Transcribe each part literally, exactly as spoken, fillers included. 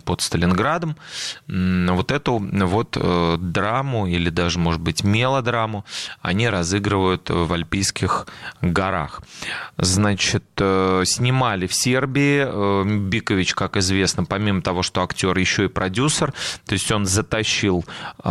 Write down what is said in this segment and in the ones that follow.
под Сталинградом. Вот эту вот драму, или даже, может быть, мелодраму, они разыгрывают в Альпийских горах. Значит, снимали в Сербии. Бикович, как известно, помимо того, что актер, еще и продюсер, то есть он затащил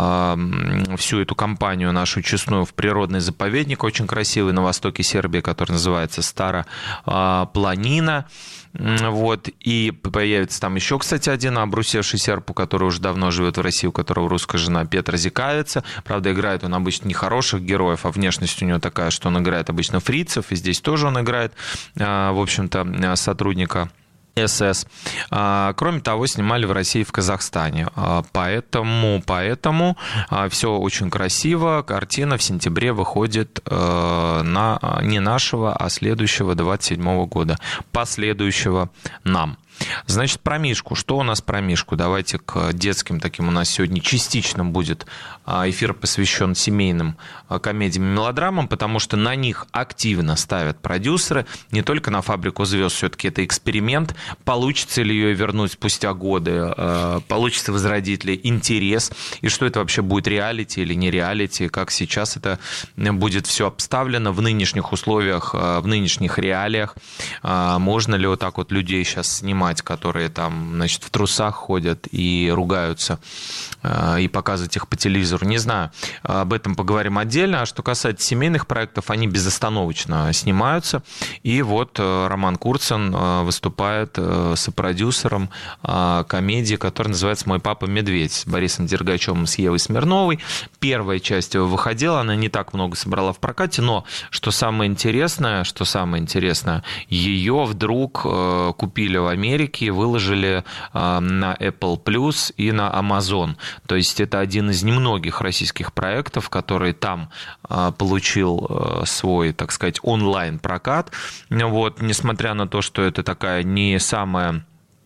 всю эту компанию нашу честную в природный заповедник, очень красивый на востоке Сербии, который называется Стара Планина. Вот. И появится там еще, кстати, один обрусевший серб, который уже давно живет в России, у которого русская жена, Петр Зикавица. Правда, играет он обычно не хороших героев, а внешность у него такая, что он играет обычно фрицев, и здесь тоже он играет, в общем-то, сотрудника СС. Кроме того, снимали в России и в Казахстане. Поэтому, поэтому все очень красиво. Картина в сентябре выходит на, не нашего, а следующего двадцать седьмого года, последующего нам. Значит, про Мишку. Что у нас про Мишку? Давайте к детским таким. У нас сегодня частично будет эфир посвящен семейным комедиям и мелодрамам, потому что на них активно ставят продюсеры. Не только на «Фабрику звезд». Все-таки это эксперимент. Получится ли ее вернуть спустя годы? Получится возродить ли интерес? И что это вообще будет, реалити или не реалити? Как сейчас это будет все обставлено в нынешних условиях, в нынешних реалиях? Можно ли вот так вот людей сейчас снимать, которые там, значит, в трусах ходят и ругаются, и показывать их по телевизору? Не знаю. Об этом поговорим отдельно. А что касается семейных проектов, они безостановочно снимаются. И вот Роман Курцин выступает сопродюсером комедии, которая называется «Мой папа медведь», с Борисом Дергачевым, с Евой Смирновой. Первая часть выходила, она не так много собрала в прокате, но что самое интересное, что самое интересное, ее вдруг купили в Америке, выложили на Apple Plus и на Amazon. То есть это один из немногих российских проектов, который там получил свой, так сказать, онлайн-прокат. Вот, несмотря на то, что это такая не самая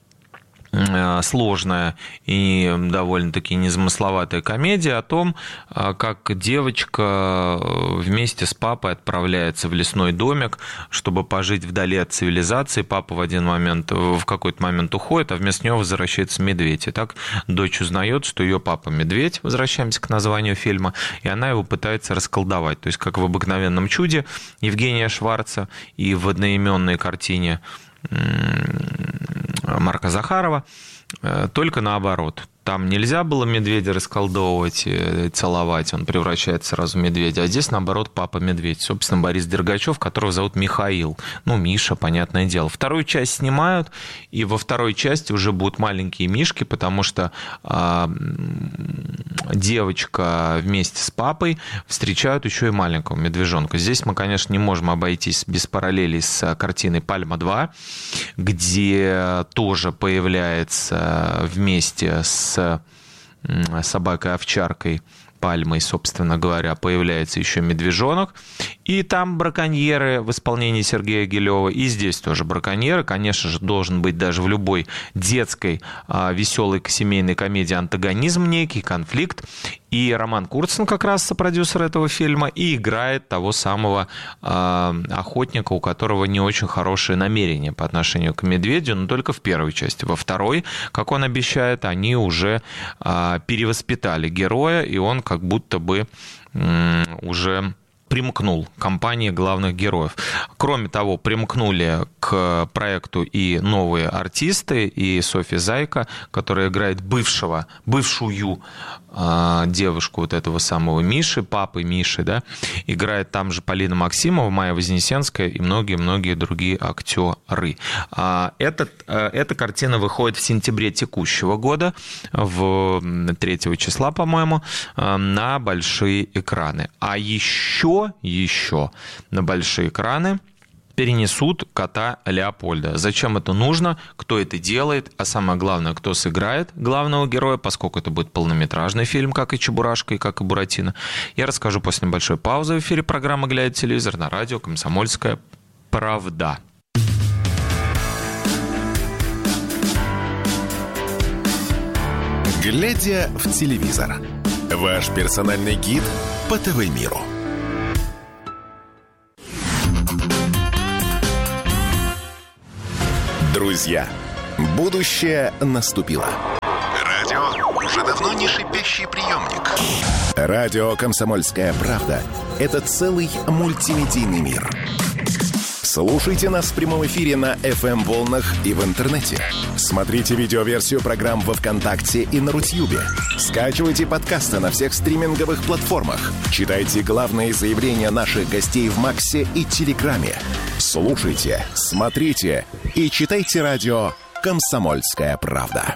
сложная и довольно-таки незамысловатая комедия о том, как девочка вместе с папой отправляется в лесной домик, чтобы пожить вдали от цивилизации. Папа в один момент, в какой-то момент уходит, а вместо него возвращается медведь. И так дочь узнает, что ее папа медведь, возвращаемся к названию фильма, и она его пытается расколдовать. То есть, как в «Обыкновенном чуде» Евгения Шварца и в одноименной картине Марка Захарова, только наоборот. Там нельзя было медведя расколдовывать, целовать, он превращается сразу в медведя. А здесь, наоборот, папа-медведь. Собственно, Борис Дергачев, которого зовут Михаил. Ну, Миша, понятное дело. Вторую часть снимают, и во второй части уже будут маленькие мишки, потому что а, девочка вместе с папой встречают еще и маленького медвежонка. Здесь мы, конечно, не можем обойтись без параллелей с картиной «Пальма два», где тоже появляется вместе с с собакой-овчаркой Пальмой, собственно говоря, появляется еще медвежонок. И там браконьеры в исполнении Сергея Гилева. И здесь тоже браконьеры. Конечно же, должен быть даже в любой детской веселой семейной комедии антагонизм некий, конфликт. И Роман Курцин как раз сопродюсер этого фильма и играет того самого э, охотника, у которого не очень хорошие намерения по отношению к медведю, но только в первой части. Во второй, как он обещает, они уже э, перевоспитали героя, и он как будто бы э, уже примкнул к компании главных героев. Кроме того, примкнули к проекту и новые артисты, и Софья Зайка, которая играет бывшего, бывшую э, девушку вот этого самого Миши, папы Миши, да, играет там же Полина Максимова, Майя Вознесенская и многие-многие другие актеры. А, этот, а, эта картина выходит в сентябре текущего года, в третьего числа, по-моему, на большие экраны. А еще еще на большие экраны перенесут «Кота Леопольда». Зачем это нужно, кто это делает, а самое главное, кто сыграет главного героя, поскольку это будет полнометражный фильм, как и «Чебурашка», и как и «Буратино», я расскажу после небольшой паузы в эфире программы «Глядя телевизор» на радио «Комсомольская правда». «Глядя в телевизор» – ваш персональный гид по ТВ-миру. Друзья, будущее наступило. радио уже давно не шипящий приемник. Радио «Комсомольская правда» — это целый мультимедийный мир. Слушайте нас в прямом эфире на эф эм-волнах и в интернете. Смотрите видеоверсию программ во ВКонтакте и на Рутьюбе. Скачивайте подкасты на всех стриминговых платформах. Читайте главные заявления наших гостей в Максе и Телеграме. Слушайте, смотрите и читайте радио «Комсомольская правда».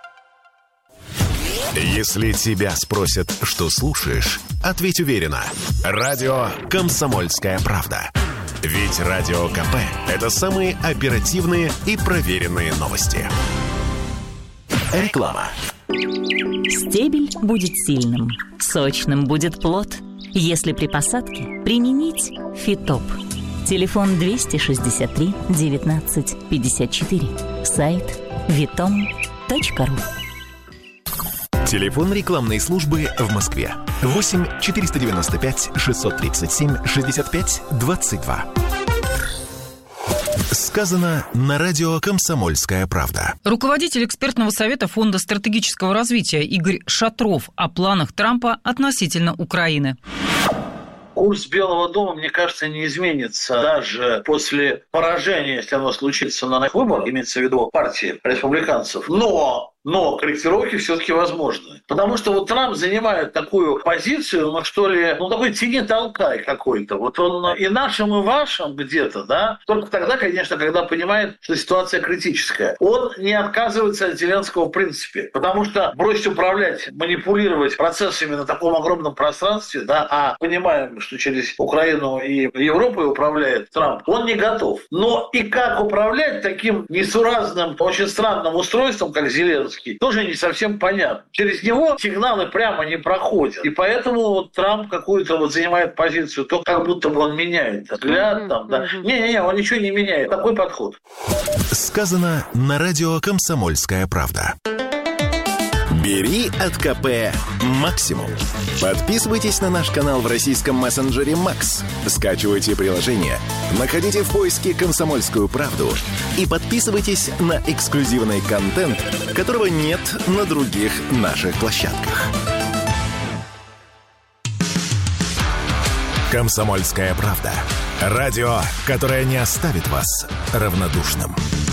Если тебя спросят, что слушаешь, ответь уверенно. Радио «Комсомольская правда». Ведь Радио КП – это самые оперативные и проверенные новости. Реклама. Стебель будет сильным, сочным будет плод. Если при посадке применить Фитоп. Телефон двести шестьдесят три девятнадцать пятьдесят четыре. Сайт витом точка ру. Телефон рекламной службы в Москве. восемь четыреста девяносто пять шестьсот тридцать семь шестьдесят пять двадцать два. Сказано на радио «Комсомольская правда». Руководитель экспертного совета Фонда стратегического развития Игорь Шатров о планах Трампа относительно Украины. Курс Белого дома, мне кажется, не изменится даже после поражения, если оно случится на выборах, имеется в виду партии республиканцев. Но... Но корректировки все-таки возможны. Потому что вот Трамп занимает такую позицию, ну что ли, ну такой тяни-толкай какой-то. Вот он и нашим, и вашим где-то, да, только тогда, конечно, когда понимает, что ситуация критическая. Он не отказывается от Зеленского в принципе. Потому что бросить управлять, манипулировать процессами на таком огромном пространстве, да, а понимаем, что через Украину и Европу управляет Трамп, он не готов. Но и как управлять таким несуразным, очень странным устройством, как Зеленский, тоже не совсем понятно. Через него сигналы прямо не проходят. И поэтому вот Трамп какую-то вот занимает позицию, то как будто бы он меняет взгляд. Там, да. Не-не-не, он ничего не меняет. Такой подход. Сказано на радио «Комсомольская правда». Бери от КП максимум. Подписывайтесь на наш канал в российском мессенджере Макс. Скачивайте приложение, находите в поиске «Комсомольскую правду» и подписывайтесь на эксклюзивный контент, которого нет на других наших площадках. «Комсомольская правда». Радио, которое не оставит вас равнодушным.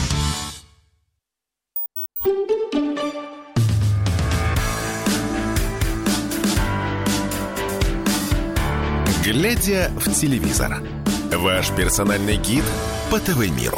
Глядя в телевизор. Ваш персональный гид по ТВ-миру.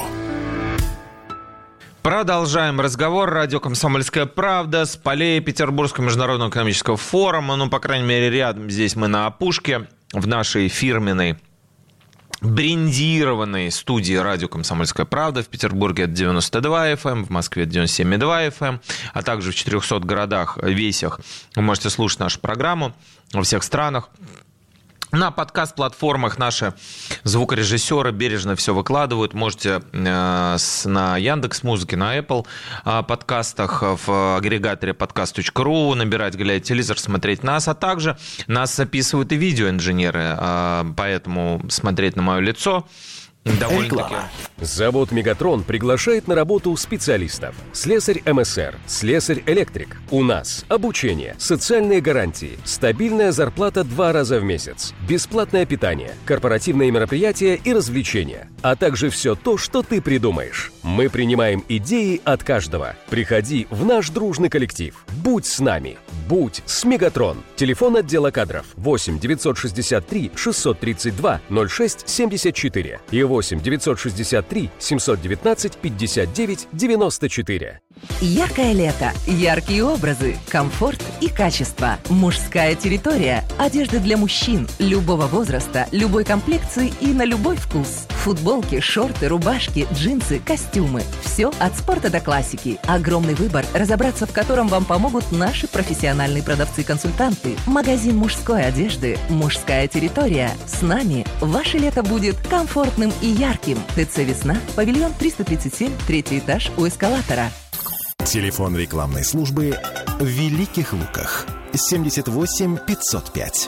Продолжаем разговор. Радио «Комсомольская правда» с полей Петербургского международного экономического форума. Ну, по крайней мере, рядом здесь мы на опушке, в нашей фирменной брендированной студии радио «Комсомольская правда». В Петербурге это девяносто два эф эм, в Москве это девяносто семь и два эф эм, а также в четырехстах городах, весях вы можете слушать нашу программу во всех странах. На подкаст-платформах наши звукорежиссеры бережно все выкладывают. Можете э, с, на Яндекс.Музыке, на Apple э, подкастах, в агрегаторе подкаст точка ру набирать, глядя телевизор, смотреть нас. А также нас записывают и видеоинженеры, э, поэтому смотреть на мое лицо довольно-таки. Завод «Мегатрон» приглашает на работу специалистов. Слесарь эм эс эр, слесарь-электрик. У нас обучение, социальные гарантии, стабильная зарплата два раза в месяц, бесплатное питание, корпоративные мероприятия и развлечения, а также все то, что ты придумаешь. Мы принимаем идеи от каждого. Приходи в наш дружный коллектив. Будь с нами. Будь с «Мегатрон». Телефон отдела кадров восемь девятьсот шестьдесят три шестьсот тридцать два ноль шесть семьдесят четыре и восемь девятьсот шестьдесят три семьсот девятнадцать пятьдесят девять девяносто четыре. Яркое лето, яркие образы, комфорт и качество. Мужская территория. Одежда для мужчин любого возраста, любой комплекции и на любой вкус. Футболки, шорты, рубашки, джинсы, костюмы. Все от спорта до классики. Огромный выбор, разобраться в котором вам помогут наши профессиональные продавцы-консультанты. Магазин мужской одежды «Мужская территория». С нами ваше лето будет комфортным и ярким. ТЦ «Весна», павильон триста тридцать семь, третий этаж у эскалатора. Телефон рекламной службы в Великих Луках. семьдесят восемь пятьсот пять.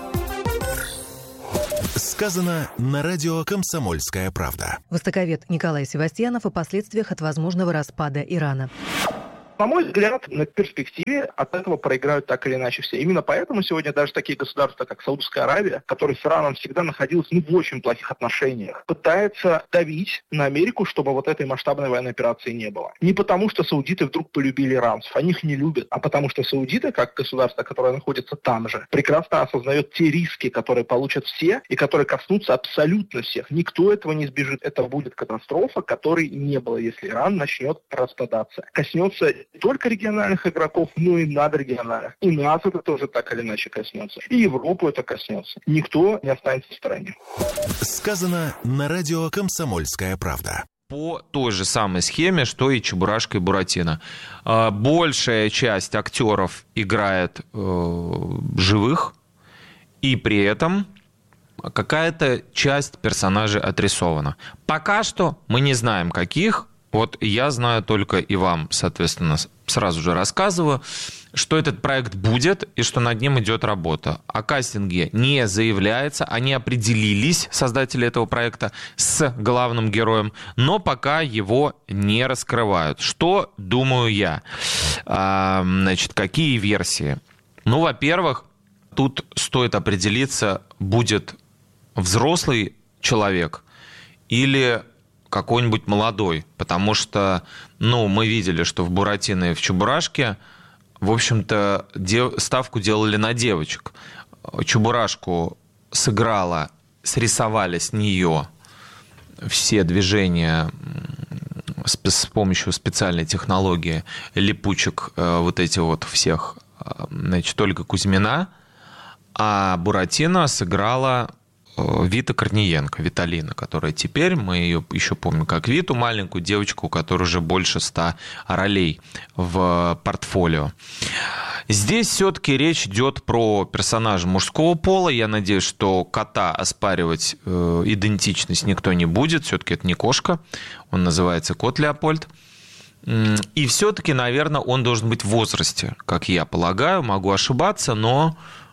Сказано на радио «Комсомольская правда». Востоковед Николай Севастьянов о последствиях от возможного распада Ирана. На мой взгляд, на перспективе от этого проиграют так или иначе все. Именно поэтому сегодня даже такие государства, как Саудовская Аравия, которые с Ираном всегда находилась ну, в очень плохих отношениях, пытается давить на Америку, чтобы вот этой масштабной военной операции не было. Не потому, что саудиты вдруг полюбили иранцев, они их не любят, а потому что саудиты, как государство, которое находится там же, прекрасно осознает те риски, которые получат все и которые коснутся абсолютно всех. Никто этого не избежит. Это будет катастрофа, которой не было, если Иран начнет распадаться. Коснется не только региональных игроков, но и надрегиональных. И нас это тоже так или иначе коснется. И Европу это коснется. Никто не останется в стороне. Сказано на радио «Комсомольская правда». По той же самой схеме, что и Чебурашка и Буратино. Большая часть актеров играет э, живых, и при этом какая-то часть персонажей отрисована. Пока что мы не знаем, каких. Вот я знаю только и вам, соответственно, сразу же рассказываю, что этот проект будет и что над ним идет работа. О кастинге не заявляется, они определились, создатели этого проекта, с главным героем, но пока его не раскрывают. Что думаю я? А, значит, какие версии? Ну, во-первых, тут стоит определиться, будет взрослый человек или какой-нибудь молодой, потому что, ну, мы видели, что в Буратино и в Чебурашке, в общем-то, дев... ставку делали на девочек. Чебурашку сыграла, срисовали с нее все движения с, с помощью специальной технологии липучек вот эти вот всех, значит, Ольга Кузьмина, а Буратино сыграла Вита Корниенко, Виталина, которая теперь, мы ее еще помним как Виту, маленькую девочку, у которой уже больше ста ролей в портфолио. Здесь все-таки речь идет про персонажа мужского пола. Я надеюсь, что кота оспаривать э, идентичность никто не будет. Все-таки это не кошка. Он называется кот Леопольд. И все-таки, наверное, он должен быть в возрасте, как я полагаю. Могу ошибаться, но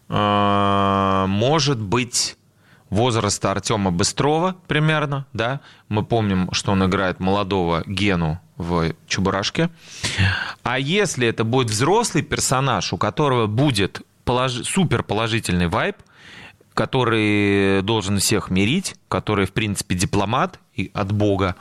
э, может быть... возраста Артема Быстрова примерно, да, мы помним, что он играет молодого Гену в Чебурашке. А если это будет взрослый персонаж, у которого будет полож... суперположительный вайб, который должен всех мирить, который, в принципе, дипломат и от Бога,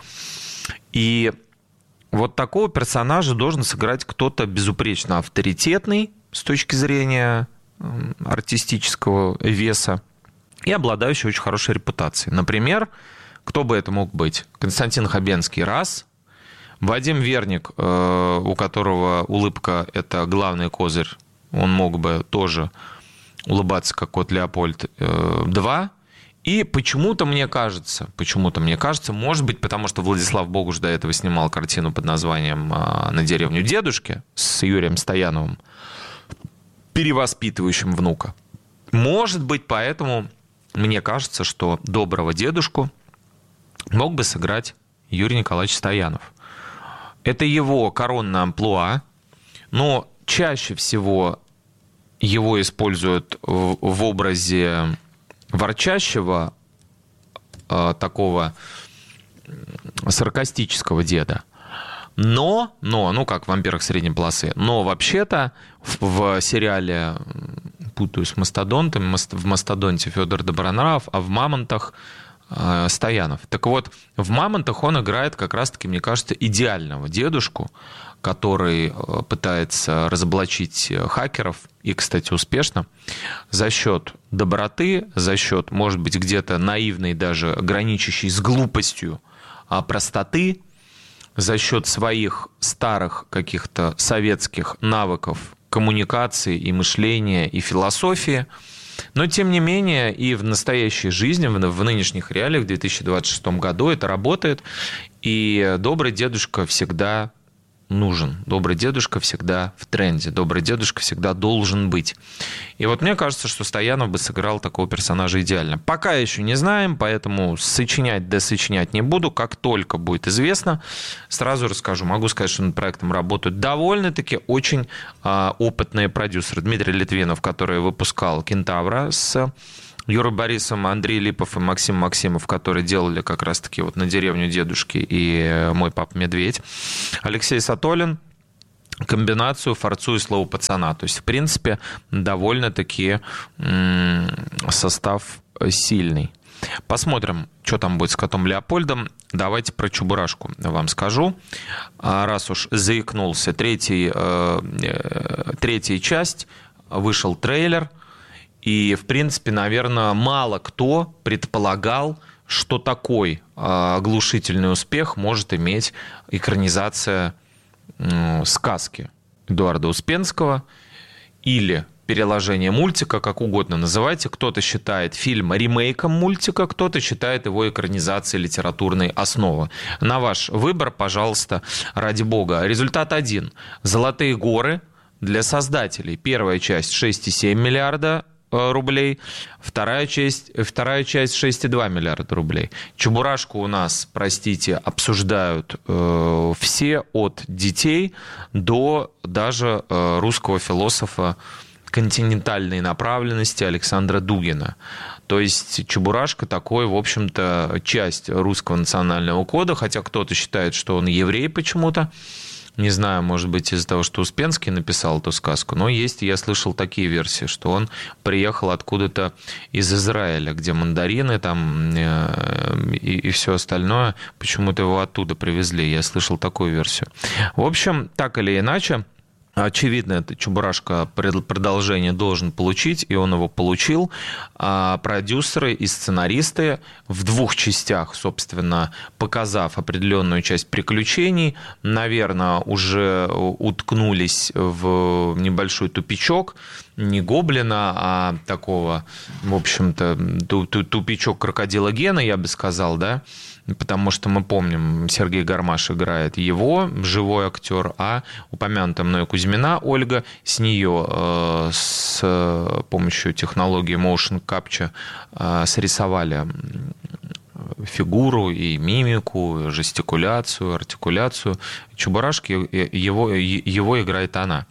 и вот такого персонажа должен сыграть кто-то безупречно авторитетный с точки зрения артистического веса, и обладающий очень хорошей репутацией. Например, кто бы это мог быть? Константин Хабенский – раз. Вадим Верник, у которого улыбка – это главный козырь, он мог бы тоже улыбаться, как кот Леопольд – два. И почему-то мне кажется, почему-то мне кажется, может быть, потому что Владислав Богуш до этого снимал картину под названием «На деревню дедушки» с Юрием Стояновым, перевоспитывающим внука. Может быть, поэтому... Мне кажется, что доброго дедушку мог бы сыграть Юрий Николаевич Стоянов. Это его коронное амплуа, но чаще всего его используют в, в образе ворчащего, э, такого саркастического деда. Но, но, ну как в «Вампирах средней полосы», но вообще-то в, в сериале... путаю с «Мастодонтом», в «Мастодонте» Федор Добронравов, а в «Мамонтах» э, Стоянов. Так вот, в «Мамонтах» он играет как раз-таки, мне кажется, идеального дедушку, который пытается разоблачить хакеров, и, кстати, успешно, за счет доброты, за счет, может быть, где-то наивной, даже граничащей с глупостью простоты, за счет своих старых каких-то советских навыков коммуникации и мышления, и философии. Но, тем не менее, и в настоящей жизни, в нынешних реалиях, в две тысячи двадцать шестом году это работает. И добрый дедушка всегда нужен. Добрый дедушка всегда в тренде. Добрый дедушка всегда должен быть. И вот мне кажется, что Стоянов бы сыграл такого персонажа идеально. Пока еще не знаем, поэтому сочинять да сочинять не буду. Как только будет известно, сразу расскажу. Могу сказать, что над проектом работают довольно-таки очень а, опытные продюсеры. Дмитрий Литвинов, который выпускал «Кентавра» с Юрой Борисовым, Андрей Липов и Максим Максимов, которые делали как раз-таки вот «На деревню дедушки» и «Мой папа Медведь». Алексей Сатолин, комбинацию «форцуй» слово «пацана». То есть, в принципе, довольно-таки состав сильный. Посмотрим, что там будет с котом Леопольдом. Давайте про Чебурашку вам скажу. Раз уж заикнулся, третий, третья часть, вышел трейлер. И, в принципе, наверное, мало кто предполагал, что такой оглушительный успех может иметь экранизация сказки Эдуарда Успенского или переложение мультика, как угодно называйте. Кто-то считает фильм ремейком мультика, кто-то считает его экранизацией литературной основы. На ваш выбор, пожалуйста, ради бога. Результат один. «Золотые горы» для создателей. Первая часть шесть целых семь десятых миллиарда рублей, вторая часть, вторая часть шесть целых два десятых миллиарда рублей. Чебурашку у нас, простите, обсуждают э, все, от детей до даже э, русского философа континентальной направленности Александра Дугина. То есть Чебурашка такой, в общем-то, часть русского национального кода, хотя кто-то считает, что он еврей почему-то. Не знаю, может быть, из-за того, что Успенский написал эту сказку, но есть, я слышал такие версии, что он приехал откуда-то из Израиля, где мандарины там и, и все остальное, почему-то его оттуда привезли. Я слышал такую версию. В общем, так или иначе, очевидно, это Чебурашка продолжение должен получить, и он его получил. А продюсеры и сценаристы в двух частях, собственно, показав определенную часть приключений, наверное, уже уткнулись в небольшой тупичок, не гоблина, а такого, в общем-то, тупичок крокодила Гена, я бы сказал, да, потому что мы помним, Сергей Гармаш играет его, живой актер, а упомянутая мной Кузьмина Ольга, с нее э, с помощью технологии Motion Capture э, срисовали фигуру и мимику, жестикуляцию, артикуляцию Чебурашки, его, его играет она.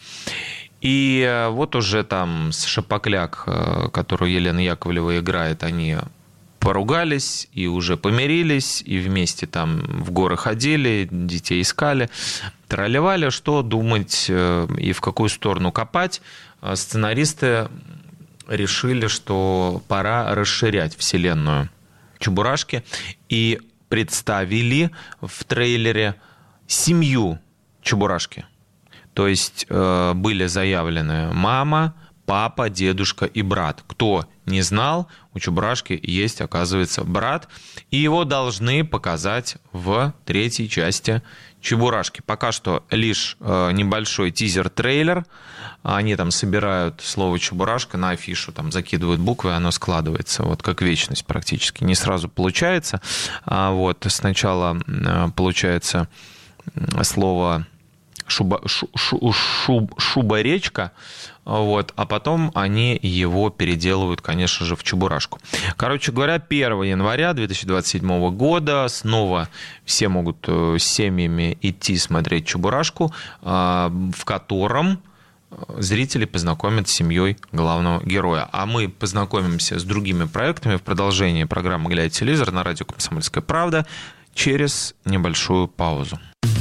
И вот уже там с Шапокляк, которую Елена Яковлева играет, они поругались и уже помирились, и вместе там в горы ходили, детей искали, тролливали, что думать и в какую сторону копать. Сценаристы решили, что пора расширять вселенную Чебурашки, и представили в трейлере семью Чебурашки. То есть были заявлены мама, папа, дедушка и брат. Кто не знал, у Чебурашки есть, оказывается, брат, и его должны показать в третьей части Чебурашки. Пока что лишь небольшой тизер-трейлер. Они там собирают слово «Чебурашка» на афишу, там закидывают буквы, и оно складывается, вот как вечность практически. Не сразу получается. Вот, сначала получается слово Шуба, шу, шу, шуб, шуба-речка, вот, а потом они его переделывают, конечно же, в Чебурашку. Короче говоря, первого января две тысячи двадцать седьмого года снова все могут с семьями идти смотреть Чебурашку, в котором зрители познакомятся с семьей главного героя. А мы познакомимся с другими проектами в продолжении программы «Глядя телевизор» на радио «Комсомольская правда» через небольшую паузу.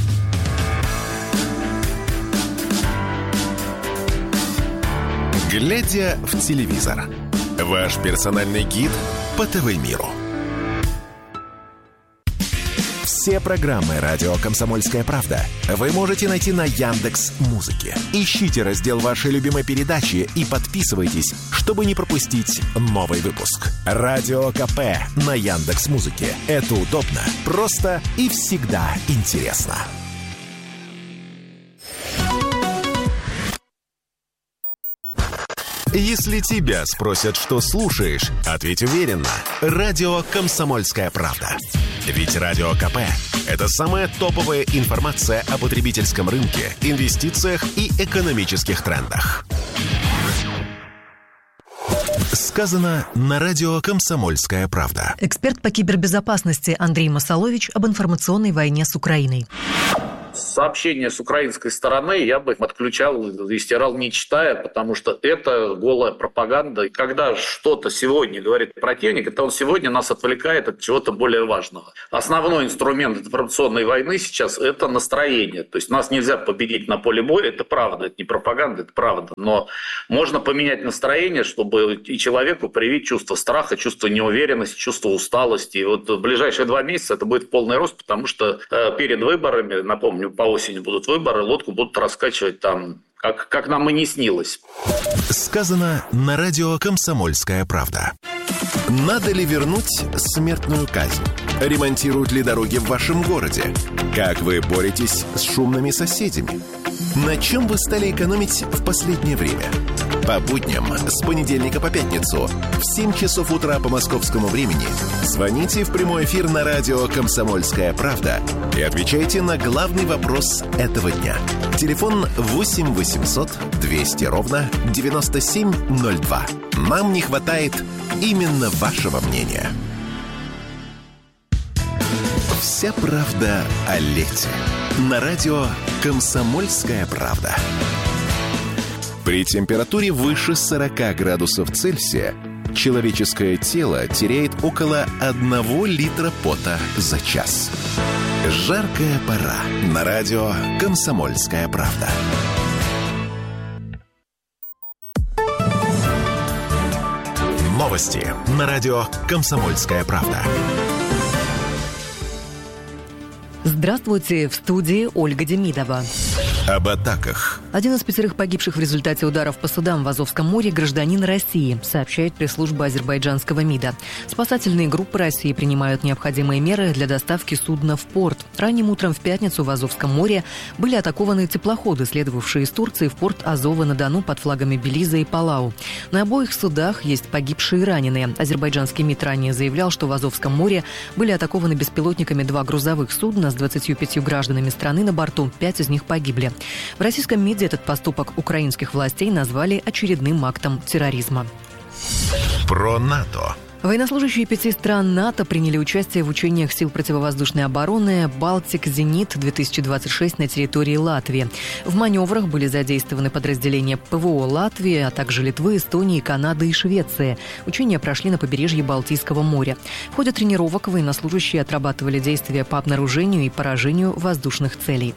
«Глядя в телевизор» – ваш персональный гид по ТВ-миру. Все программы «Радио Комсомольская правда» вы можете найти на Яндекс.Музыке. Ищите раздел вашей любимой передачи и подписывайтесь, чтобы не пропустить новый выпуск. Радио КП на Яндекс.Музыке. Это удобно, просто и всегда интересно. Если тебя спросят, что слушаешь, ответь уверенно. Радио «Комсомольская правда». Ведь Радио КП – это самая топовая информация о потребительском рынке, инвестициях и экономических трендах. Сказано на радио «Комсомольская правда». Эксперт по кибербезопасности Андрей Масолович об информационной войне с Украиной. Сообщение с украинской стороны я бы отключал и стирал, не читая, потому что это голая пропаганда. И когда что-то сегодня говорит противник, это он сегодня нас отвлекает от чего-то более важного. Основной инструмент информационной войны сейчас – это настроение. То есть нас нельзя победить на поле боя, это правда, это не пропаганда, это правда. Но можно поменять настроение, чтобы и человеку привить чувство страха, чувство неуверенности, чувство усталости. И вот в ближайшие два месяца это будет полный рост, потому что э, перед выборами, напомню, по осени будут выборы, лодку будут раскачивать там, как, как нам и не снилось. Сказано на радио «Комсомольская правда». Надо ли вернуть смертную казнь? Ремонтируют ли дороги в вашем городе? Как вы боретесь с шумными соседями? На чем вы стали экономить в последнее время? По будням с понедельника по пятницу в семь часов утра по московскому времени звоните в прямой эфир на радио «Комсомольская правда» и отвечайте на главный вопрос этого дня. Телефон восемь восемьсот двести ровно девяносто семь ноль два. Нам не хватает именно вашего мнения. Вся правда о лете. На радио «Комсомольская правда». При температуре выше сорок градусов Цельсия человеческое тело теряет около одного литра пота за час. Жаркая пора. На радио «Комсомольская правда». Новости на радио «Комсомольская правда». Здравствуйте, в студии Ольга Демидова. Об атаках. Один из пятерых погибших в результате ударов по судам в Азовском море гражданин России, сообщает пресс-служба азербайджанского МИДа. Спасательные группы России принимают необходимые меры для доставки судна в порт. Ранним утром в пятницу в Азовском море были атакованы теплоходы, следовавшие из Турции в порт Азова-на-Дону под флагами Белиза и Палау. На обоих судах есть погибшие и раненые. Азербайджанский МИД ранее заявлял, что в Азовском море были атакованы беспилотниками два грузовых судна с двадцатью пятью гражданами страны на борту. Пять из них погибли. В российском МИДе этот поступок украинских властей назвали очередным актом терроризма. Про НАТО. Военнослужащие пяти стран НАТО приняли участие в учениях сил противовоздушной обороны «Балтик-Зенит-две тысячи двадцать шесть» на территории Латвии. В маневрах были задействованы подразделения ПВО Латвии, а также Литвы, Эстонии, Канады и Швеции. Учения прошли на побережье Балтийского моря. В ходе тренировок военнослужащие отрабатывали действия по обнаружению и поражению воздушных целей.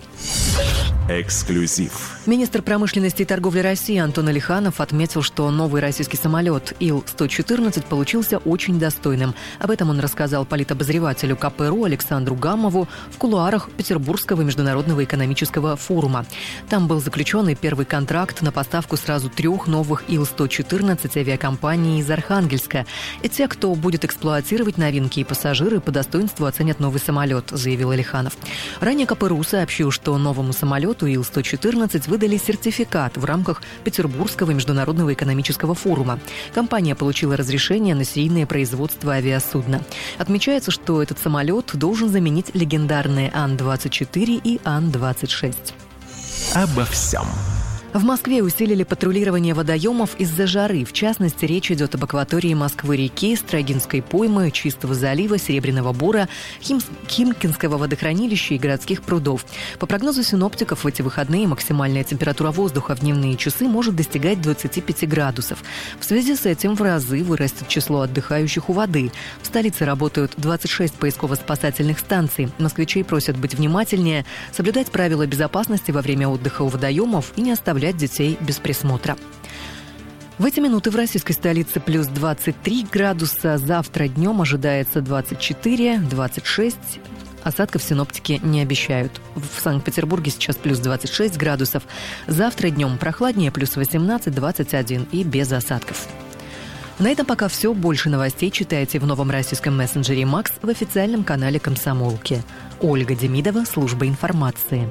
Эксклюзив. Министр промышленности и торговли России Антон Алиханов отметил, что новый российский самолет Ил сто четырнадцать получился очень достойным. Об этом он рассказал политобозревателю ка пэ эр у Александру Гамову в кулуарах Петербургского международного экономического форума. Там был заключен и первый контракт на поставку сразу трех новых Ил сто четырнадцать авиакомпании из Архангельска. И те, кто будет эксплуатировать новинки и пассажиры, по достоинству оценят новый самолет, заявил Алиханов. Ранее ка пэ эр у сообщил, что новому самолету Ил сто четырнадцать выдали сертификат в рамках Петербургского международного экономического форума. Компания получила разрешение на серийное производство авиасудна. Отмечается, что этот самолет должен заменить легендарные Ан двадцать четыре и Ан двадцать шесть. Обо всем. В Москве усилили патрулирование водоемов из-за жары. В частности, речь идет об акватории Москвы-реки, Строгинской поймы, Чистого залива, Серебряного Бора, Хим... Химкинского водохранилища и городских прудов. По прогнозу синоптиков, в эти выходные максимальная температура воздуха в дневные часы может достигать двадцати пяти градусов. В связи с этим в разы вырастет число отдыхающих у воды. В столице работают двадцать шесть поисково-спасательных станций. Москвичей просят быть внимательнее, соблюдать правила безопасности во время отдыха у водоемов и не оставлять детей без присмотра. В эти минуты в российской столице плюс двадцать три градуса. Завтра днем ожидается двадцать четыре - двадцать шесть. Осадков синоптики не обещают. В Санкт-Петербурге сейчас плюс двадцать шесть градусов. Завтра днем прохладнее, плюс восемнадцать - двадцать один и без осадков. На этом пока все. Больше новостей читайте в новом российском мессенджере «Макс» в официальном канале «Комсомолки». Ольга Демидова, служба информации.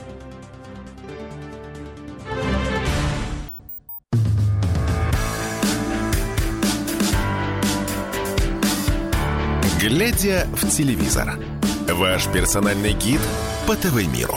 Глядя в телевизор. Ваш персональный гид по ТВ-миру.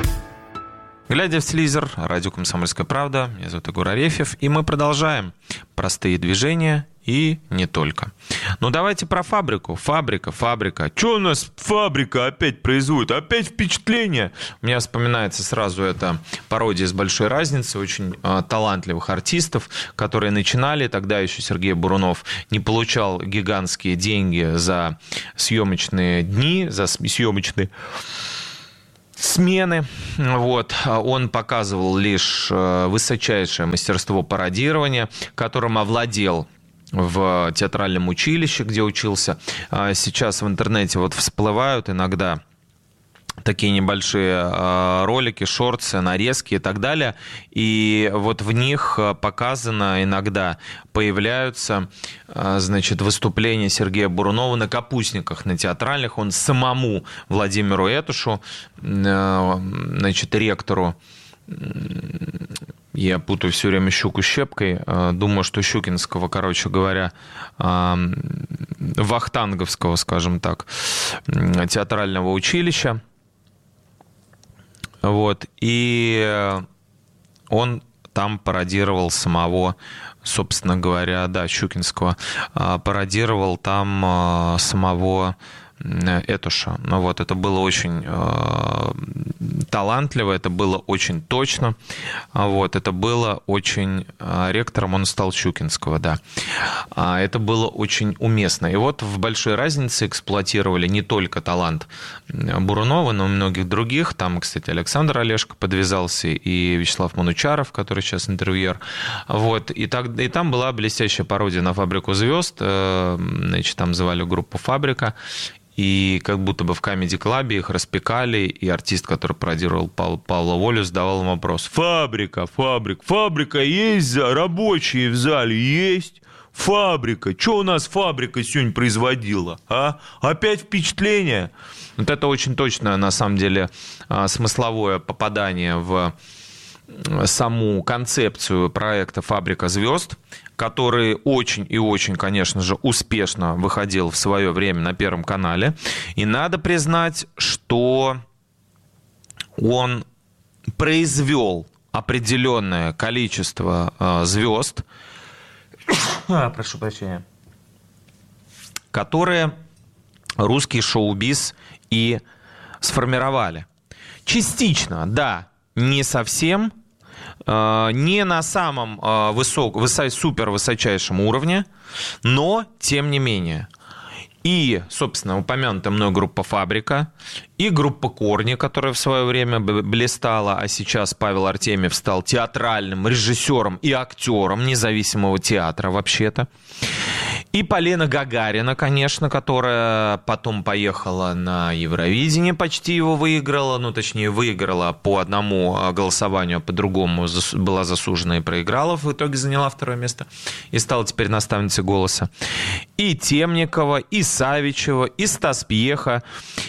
Глядя в телевизор, радио «Комсомольская правда». Меня зовут Егор Арефьев. И мы продолжаем. простые движения и не только. Ну, давайте про фабрику. Фабрика, фабрика. Что у нас фабрика опять производит? Опять впечатление. У меня вспоминается сразу эта пародия с большой разницей очень э, талантливых артистов, которые начинали. Тогда еще Сергей Бурунов не получал гигантские деньги за съемочные дни, за съемочные смены. Вот. Он показывал лишь высочайшее мастерство пародирования, которым овладел в театральном училище, где учился. Сейчас в интернете вот всплывают иногда такие небольшие ролики, шортсы, нарезки и так далее. И вот в них показано иногда появляются, значит, выступления Сергея Бурунова на капустниках, на театральных. Он самому Владимиру Этушу, значит, ректору, я путаю все время Щуку с Щепкой, думаю, что Щукинского, короче говоря, вахтанговского, скажем так, театрального училища. Вот, и он там пародировал самого, собственно говоря, да, Щукинского, пародировал там самого Этуша. Ну вот, это было очень э, талантливо, это было очень точно, вот, это было очень... Э, ректором он стал Щукинского, да. А это было очень уместно. И вот в «Большой разнице» эксплуатировали не только талант Бурунова, но и многих других. Там, кстати, Александр Олешко подвязался, и Вячеслав Манучаров, который сейчас интервьюер. Вот, и, так, и там была блестящая пародия на «Фабрику звезд». Э, значит, там звали группу «Фабрика». И как будто бы в комеди-клабе их распекали, и артист, который пародировал Павла, Павла Волю, задавал им вопрос: «Фабрика, фабрика, фабрика есть, рабочие в зале есть? Фабрика, что у нас фабрика сегодня производила? А? Опять впечатление?» Вот это очень точно, на самом деле, смысловое попадание в саму концепцию проекта «Фабрика звезд», который очень и очень, конечно же, успешно выходил в свое время на Первом канале. И надо признать, что он произвел определенное количество э, звезд, а, прошу прощения, которые русский шоу-биз и сформировали. Частично, да, не совсем, не на самом высок, высо, супер высочайшем уровне, но тем не менее. И, собственно, упомянутая мной группа «Фабрика», и группа «Корни», которая в свое время блистала, а сейчас Павел Артемьев стал театральным режиссером и актером независимого театра вообще-то. И Полина Гагарина, конечно, которая потом поехала на Евровидение, почти его выиграла, ну, точнее, выиграла по одному голосованию, а по другому была засужена и проиграла, в итоге заняла второе место и стала теперь наставницей «Голоса». И Темникова, и Савичева, и Стас Пьеха,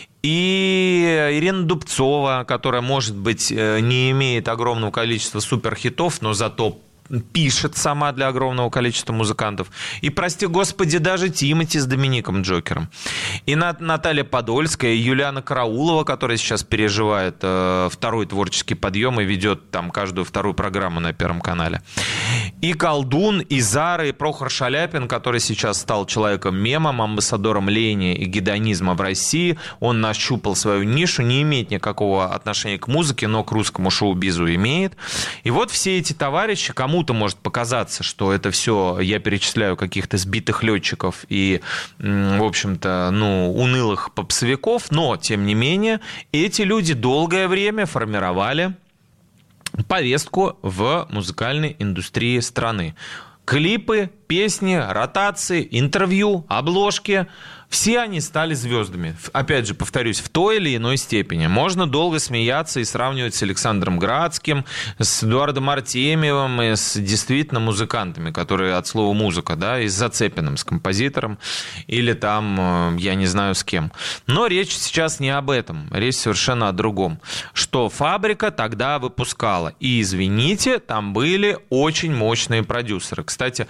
и Ирина Дубцова, которая, может быть, не имеет огромного количества суперхитов, но зато пишет сама для огромного количества музыкантов. И, прости господи, даже Тимати с Домиником Джокером. И Наталья Подольская, и Юлиана Караулова, которая сейчас переживает э, второй творческий подъем и ведет там каждую вторую программу на Первом канале. И Колдун, и Зара, и Прохор Шаляпин, который сейчас стал человеком-мемом, амбассадором лени и гедонизма в России. Он нащупал свою нишу, не имеет никакого отношения к музыке, но к русскому шоу-бизу имеет. И вот все эти товарищи, кому Кому-то может показаться, что это все, я перечисляю каких-то сбитых летчиков и, в общем-то, ну, унылых попсовиков, но, тем не менее, эти люди долгое время формировали повестку в музыкальной индустрии страны. Клипы, песни, ротации, интервью, обложки – все они стали звездами. Опять же, повторюсь, в той или иной степени. Можно долго смеяться и сравнивать с Александром Градским, с Эдуардом Артемьевым и с действительно музыкантами, которые от слова музыка, да, и с Зацепиным, с композитором, или там, я не знаю, с кем. Но речь сейчас не об этом, речь совершенно о другом. Что «Фабрика» тогда выпускала. И, извините, там были очень мощные продюсеры. Кстати, в той же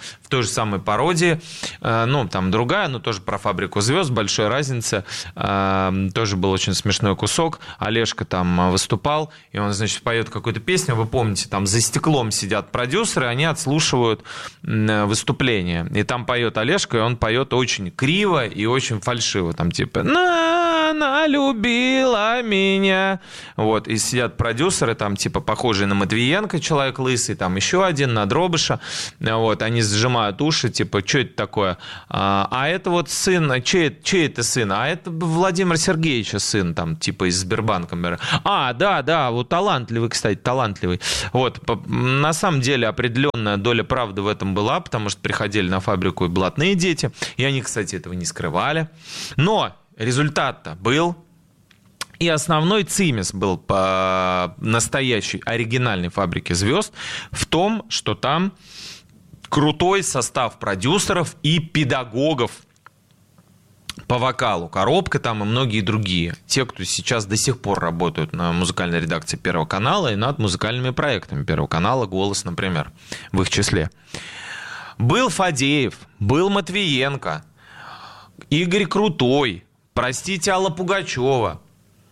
же самой пародии, ну, там другая, но тоже про «Фабрику звезд», большая разница, тоже был очень смешной кусок, Олежка там выступал, и он, значит, поет какую-то песню, вы помните, там за стеклом сидят продюсеры, они отслушивают выступление, и там поет Олежка, и он поет очень криво и очень фальшиво, там типа «На, она любила меня», вот, и сидят продюсеры, там типа похожие на Матвиенко, человек лысый, там еще один, на Дробыша, вот, они сжимают уши, типа, что это такое, а, а это вот сын, чей, чей это сын, а это Владимира Сергеевича сын, там, типа, из Сбербанка, а, да, да, вот талантливый, кстати, талантливый, вот, на самом деле определенная доля правды в этом была, потому что приходили на фабрику и блатные дети, и они, кстати, этого не скрывали, но результат-то был. И основной цимис был по настоящей оригинальной «Фабрике звезд» в том, что там крутой состав продюсеров и педагогов по вокалу. Коробка там и многие другие. Те, кто сейчас до сих пор работают на музыкальной редакции Первого канала и над музыкальными проектами Первого канала, «Голос», например, в их числе. Был Фадеев, был Матвиенко, Игорь Крутой, простите, Алла Пугачева,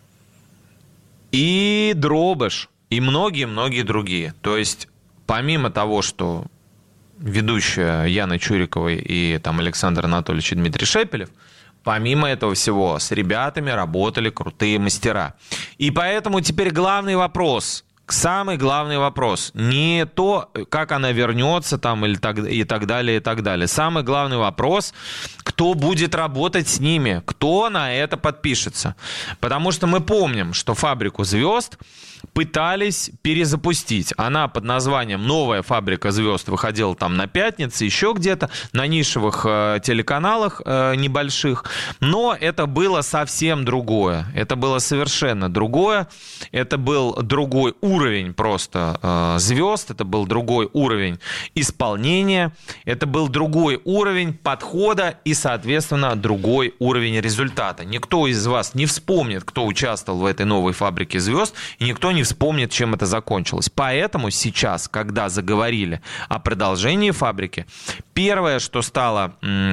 и Дробыш, и многие-многие другие. То есть, помимо того, что ведущая Яна Чурикова и там Александр Анатольевич и Дмитрий Шепелев, помимо этого всего, с ребятами работали крутые мастера. И поэтому теперь главный вопрос, самый главный вопрос, не то, как она вернется там или так, и так далее, и так далее. Самый главный вопрос, кто будет работать с ними, кто на это подпишется. Потому что мы помним, что «Фабрику звезд» пытались перезапустить. Она под названием «Новая фабрика звезд» выходила там на пятнице, еще где-то, на нишевых э, телеканалах э, небольших. Но это было совсем другое. Это было совершенно другое. Это был другой уровень просто э, звезд. Это был другой уровень исполнения. Это был другой уровень подхода и, соответственно, другой уровень результата. Никто из вас не вспомнит, кто участвовал в этой новой «Фабрике звезд», и никто не вспомнит, чем это закончилось. Поэтому сейчас, когда заговорили о продолжении «Фабрики», первое, что стало,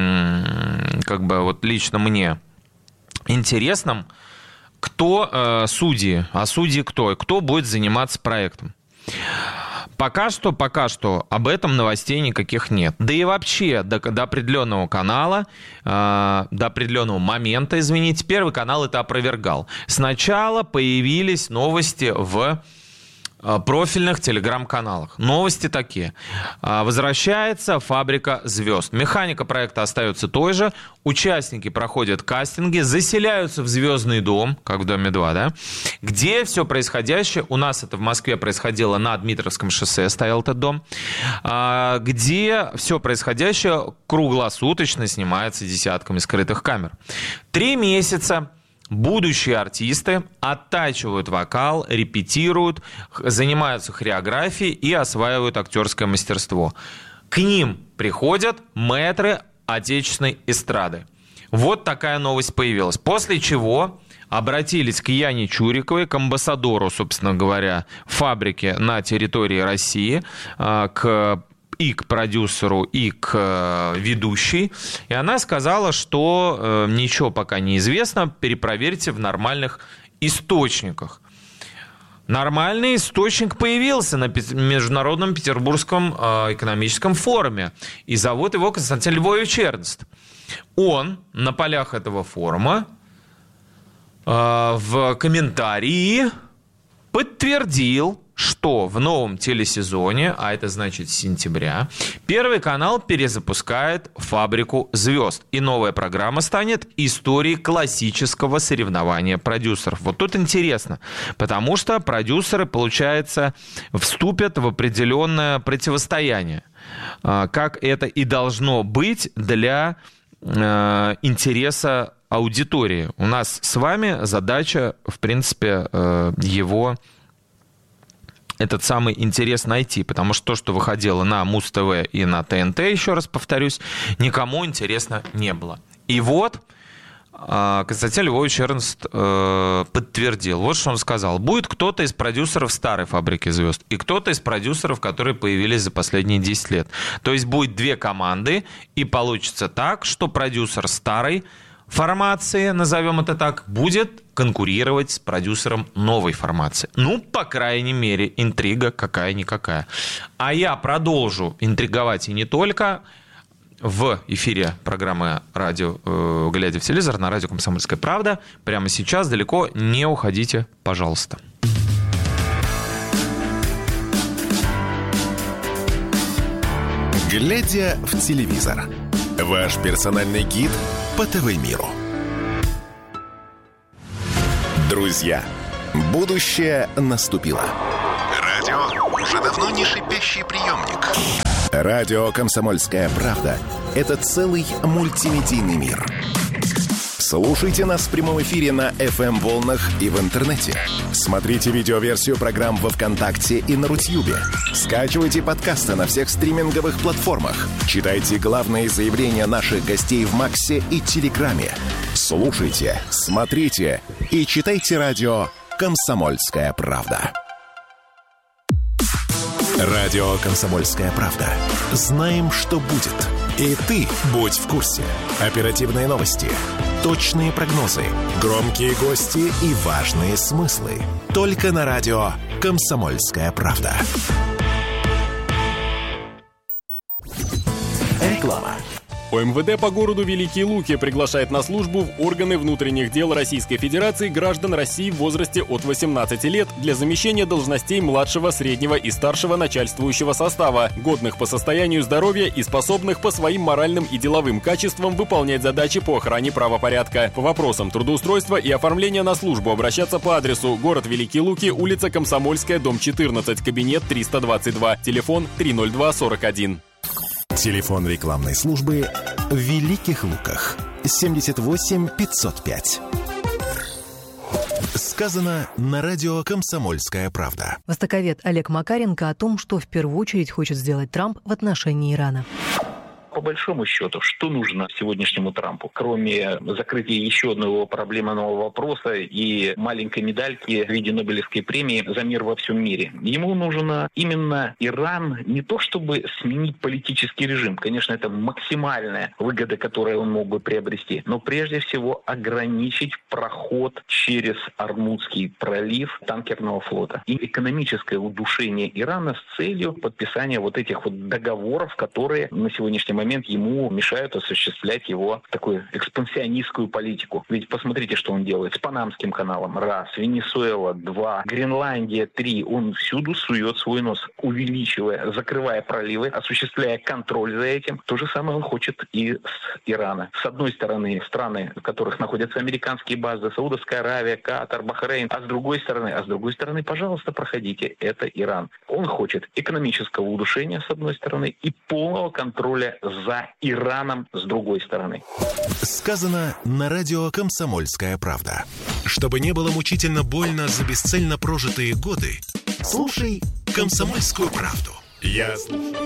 как бы вот лично мне интересным, кто э, судьи, а судьи кто, кто будет заниматься проектом. Пока что, пока что об этом новостей никаких нет. Да и вообще до, до определенного канала, э, до определенного момента, извините, Первый канал это опровергал. Сначала появились новости в э, профильных телеграм-каналах. Новости такие. Э, возвращается «Фабрика звезд». Механика проекта остается той же. Участники проходят кастинги, заселяются в «Звездный дом», как в «Доме два», да, где все происходящее, у нас это в Москве происходило на Дмитровском шоссе, стоял этот дом, где все происходящее круглосуточно снимается десятками скрытых камер. Три месяца будущие артисты оттачивают вокал, репетируют, занимаются хореографией и осваивают актерское мастерство. К ним приходят мэтры отечественной эстрады. Вот такая новость появилась. После чего обратились к Яне Чуриковой, к амбассадору, собственно говоря, фабрики на территории России, к, и к продюсеру, и к ведущей. И она сказала, что ничего пока не известно, перепроверьте в нормальных источниках. Нормальный источник появился на Международном Петербургском экономическом форуме. И зовут его Константин Львович Эрнст. Он на полях этого форума в комментарии подтвердил, что в новом телесезоне, а это значит с сентября, Первый канал перезапускает «Фабрику звезд». И новая программа станет историей классического соревнования продюсеров. Вот тут интересно, потому что продюсеры, получается, вступят в определенное противостояние. Как это и должно быть для интереса аудитории. У нас с вами задача, в принципе, его... этот самый интерес найти, потому что то, что выходило на Муз-ТВ и на ТНТ, еще раз повторюсь, никому интересно не было. И вот Константин Львович Эрнст э, подтвердил. Вот что он сказал. Будет кто-то из продюсеров старой «Фабрики звезд» и кто-то из продюсеров, которые появились за последние десять лет. То есть будет две команды, и получится так, что продюсер старой формации, назовем это так, будет конкурировать с продюсером новой формации. Ну, по крайней мере, интрига какая-никакая. А я продолжу интриговать и не только в эфире программы «Радио, э, глядя в телевизор» на радио «Комсомольская правда». Прямо сейчас, далеко не уходите, пожалуйста. «Глядя в телевизор» – ваш персональный гид по ТВ-миру. Друзья, будущее наступило. Радио уже давно не шипящий приемник. Радио «Комсомольская правда» – это целый мультимедийный мир. Слушайте нас в прямом эфире на эф эм-волнах и в интернете. Смотрите видеоверсию программ во ВКонтакте и на Рутьюбе. Скачивайте подкасты на всех стриминговых платформах. Читайте главные заявления наших гостей в Максе и Телеграме. Слушайте, смотрите и читайте радио «Комсомольская правда». Радио «Комсомольская правда». Знаем, что будет. И ты будь в курсе. Оперативные новости, точные прогнозы, громкие гости и важные смыслы. Только на радио «Комсомольская правда». Реклама. ОМВД по городу Великие Луки приглашает на службу в органы внутренних дел Российской Федерации граждан России в возрасте от восемнадцати лет для замещения должностей младшего, среднего и старшего начальствующего состава, годных по состоянию здоровья и способных по своим моральным и деловым качествам выполнять задачи по охране правопорядка. По вопросам трудоустройства и оформления на службу обращаться по адресу: город Великие Луки, улица Комсомольская, дом четырнадцать, кабинет триста двадцать два, телефон три ноль два сорок один. Телефон рекламной службы в Великих Луках семьдесят восемь пятьсот пять. Сказано на радио «Комсомольская правда». Востоковед Олег Макаренко о том, что в первую очередь хочет сделать Трамп в отношении Ирана. По большому счету, что нужно сегодняшнему Трампу, кроме закрытия еще одного проблемного вопроса и маленькой медальки в виде Нобелевской премии за мир во всем мире? Ему нужно именно Иран не то чтобы сменить политический режим, конечно, это максимальная выгода, которую он мог бы приобрести, но прежде всего ограничить проход через Ормузский пролив танкерного флота и экономическое удушение Ирана с целью подписания вот этих вот договоров, которые на сегодняшний момент момент ему мешают осуществлять его такую экспансионистскую политику. Ведь посмотрите, что он делает с Панамским каналом. Раз. Венесуэла. Два. Гренландия. Три. Он всюду сует свой нос, увеличивая, закрывая проливы, осуществляя контроль за этим. То же самое он хочет и с Ирана. С одной стороны, страны, в которых находятся американские базы, Саудовская Аравия, Катар, Бахрейн. А с другой стороны, а с другой стороны, пожалуйста, проходите. Это Иран. Он хочет экономического удушения, с одной стороны, и полного контроля за Ираном с другой стороны. Сказано на радио «Комсомольская правда». Чтобы не было мучительно больно за бесцельно прожитые годы, слушай «Комсомольскую правду». Я слушаю.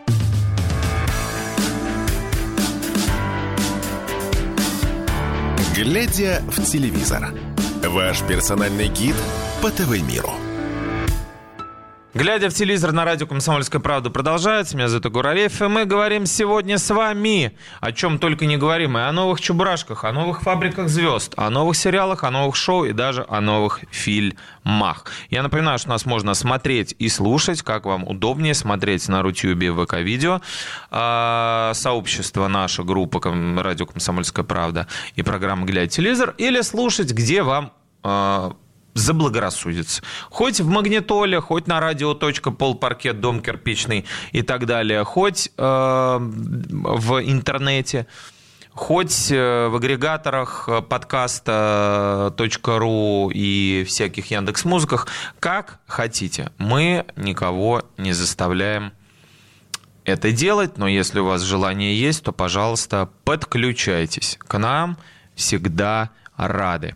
Глядя в телевизор. Ваш персональный гид по ТВ-миру. Глядя в телевизор на радио «Комсомольская правда» продолжается. Меня зовут Егор Алефьев, и мы говорим сегодня с вами, о чем только не говорим, и о новых чебурашках, о новых фабриках звезд, о новых сериалах, о новых шоу и даже о новых фильмах. Я напоминаю, что нас можно смотреть и слушать, как вам удобнее, смотреть на Рутьюбе, ВК Видео, сообщество, наша группа «Радио «Комсомольская правда» и программа «Глядя в телевизор», или слушать, где вам заблагорассудится. Хоть в магнитоле, хоть на радио. Пол, паркет, дом кирпичный и так далее. Хоть э, в интернете, хоть в агрегаторах подкаста .ру и всяких Яндекс.Музыках. Как хотите. Мы никого не заставляем это делать, но если у вас желание есть, то, пожалуйста, подключайтесь. К нам всегда рады.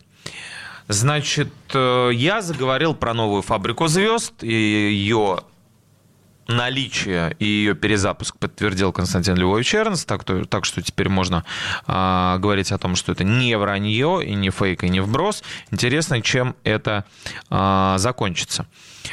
Значит, я заговорил про новую фабрику звезд и ее наличие и ее перезапуск подтвердил Константин Львович Эрнст, так, то, так что теперь можно а, говорить о том, что это не вранье, и не фейк, и не вброс. Интересно, чем это а, закончится.